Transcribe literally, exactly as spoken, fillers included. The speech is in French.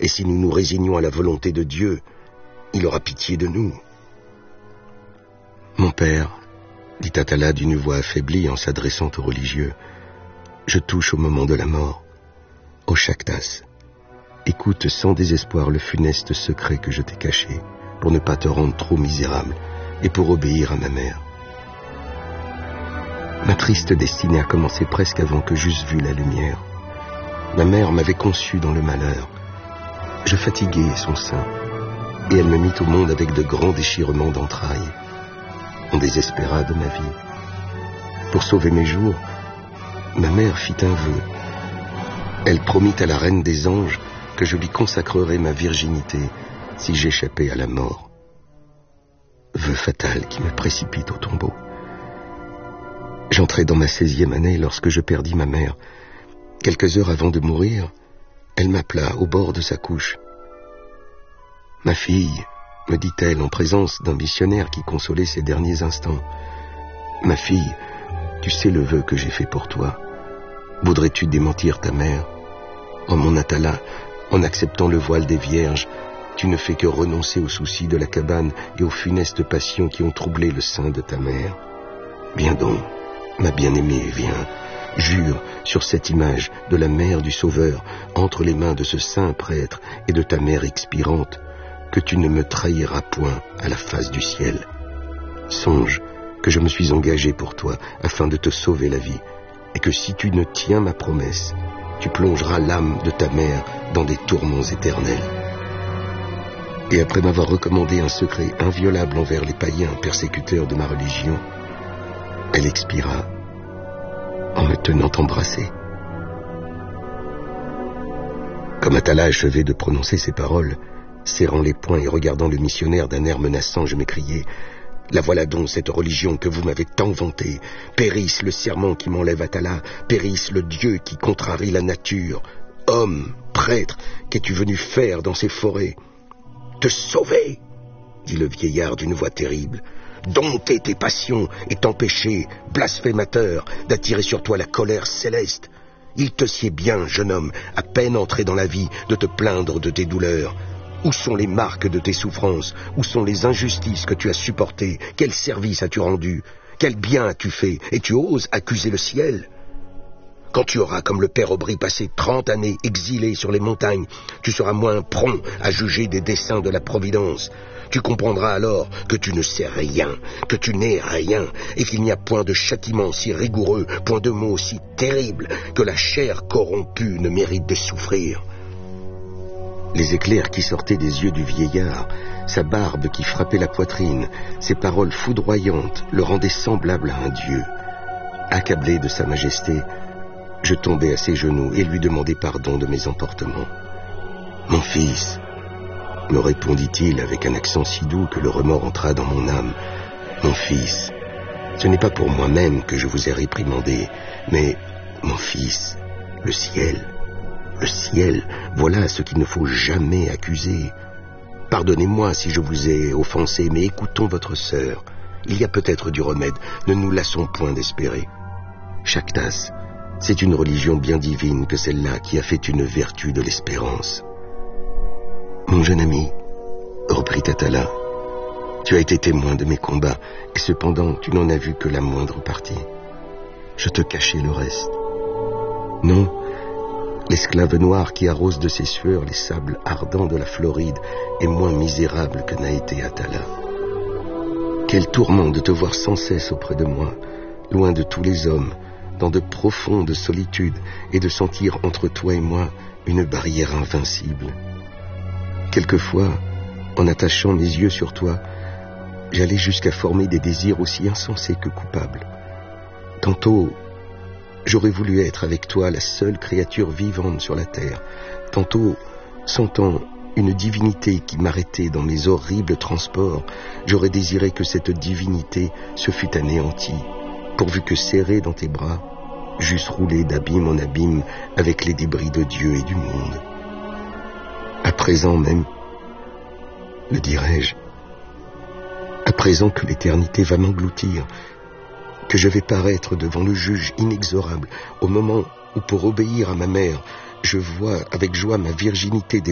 et si nous nous résignons à la volonté de Dieu, il aura pitié de nous. » « Mon père, » dit Atala d'une voix affaiblie en s'adressant aux religieux, « je touche au moment de la mort. Ô Shaktas, écoute sans désespoir le funeste secret que je t'ai caché, pour ne pas te rendre trop misérable et pour obéir à ma mère. Ma triste destinée a commencé presque avant que j'eusse vu la lumière. Ma mère m'avait conçu dans le malheur. Je fatiguai son sein, et elle me mit au monde avec de grands déchirements d'entrailles. On désespéra de ma vie. Pour sauver mes jours, ma mère fit un vœu. Elle promit à la reine des anges que je lui consacrerais ma virginité si j'échappais à la mort. Vœu fatal qui me précipite au tombeau. J'entrais dans ma seizième année lorsque je perdis ma mère. Quelques heures avant de mourir, elle m'appela au bord de sa couche. « Ma fille, » me dit-elle en présence d'un missionnaire qui consolait ses derniers instants, « ma fille, tu sais le vœu que j'ai fait pour toi. Voudrais-tu démentir ta mère? En mon Atala, en acceptant le voile des vierges, tu ne fais que renoncer aux soucis de la cabane et aux funestes passions qui ont troublé le sein de ta mère. Viens donc, ma bien-aimée, viens, jure sur cette image de la mère du Sauveur, entre les mains de ce saint prêtre et de ta mère expirante, que tu ne me trahiras point à la face du ciel. Songe que je me suis engagé pour toi afin de te sauver la vie, et que si tu ne tiens ma promesse, tu plongeras l'âme de ta mère dans des tourments éternels. » Et après m'avoir recommandé un secret inviolable envers les païens persécuteurs de ma religion, elle expira en me tenant embrassé. Comme Atala achevait de prononcer ces paroles, serrant les poings et regardant le missionnaire d'un air menaçant, je m'écriai: « La voilà donc cette religion que vous m'avez tant vantée. Périsse le serment qui m'enlève Atala, périsse le Dieu qui contrarie la nature. Homme, prêtre, qu'es-tu venu faire dans ces forêts? »« Te sauver !» dit le vieillard d'une voix terrible. « Dompter tes passions et t'empêcher, blasphémateur, d'attirer sur toi la colère céleste. Il te sied bien, jeune homme, à peine entré dans la vie, de te plaindre de tes douleurs. Où sont les marques de tes souffrances? Où sont les injustices que tu as supportées? Quel service as-tu rendu? Quel bien as-tu fait? Et tu oses accuser le ciel? Quand tu auras, comme le père Aubry, passé trente années exilé sur les montagnes, tu seras moins prompt à juger des desseins de la Providence. Tu comprendras alors que tu ne sais rien, que tu n'es rien, et qu'il n'y a point de châtiment si rigoureux, point de mot si terrible, que la chair corrompue ne mérite de souffrir. » Les éclairs qui sortaient des yeux du vieillard, sa barbe qui frappait la poitrine, ses paroles foudroyantes le rendaient semblable à un dieu. Accablé de sa majesté, je tombai à ses genoux et lui demandai pardon de mes emportements. « Mon fils, » me répondit-il avec un accent si doux que le remords entra dans mon âme, « mon fils, ce n'est pas pour moi-même que je vous ai réprimandé, mais, mon fils, le ciel, le ciel, voilà ce qu'il ne faut jamais accuser. Pardonnez-moi si je vous ai offensé, mais écoutons votre sœur. Il y a peut-être du remède, ne nous lassons point d'espérer. Shaktas, c'est une religion bien divine que celle-là qui a fait une vertu de l'espérance. » « Mon jeune ami, reprit Atala, tu as été témoin de mes combats, et cependant tu n'en as vu que la moindre partie. Je te cachai le reste. Non, l'esclave noir qui arrose de ses sueurs les sables ardents de la Floride est moins misérable que n'a été Atala. Quel tourment de te voir sans cesse auprès de moi, loin de tous les hommes, dans de profondes solitudes, et de sentir entre toi et moi une barrière invincible. Quelquefois, en attachant mes yeux sur toi, j'allais jusqu'à former des désirs aussi insensés que coupables. Tantôt, j'aurais voulu être avec toi la seule créature vivante sur la terre. Tantôt, sentant une divinité qui m'arrêtait dans mes horribles transports, j'aurais désiré que cette divinité se fût anéantie, pourvu que serrée dans tes bras, j'eusse roulé d'abîme en abîme avec les débris de Dieu et du monde. À présent même, le dirais-je, à présent que l'éternité va m'engloutir, que je vais paraître devant le juge inexorable, au moment où, pour obéir à ma mère, je vois avec joie ma virginité